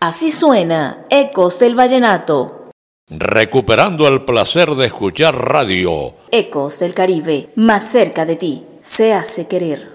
Así suena Ecos del Vallenato. Recuperando el placer de escuchar radio. Ecos del Caribe, más cerca de ti, se hace querer.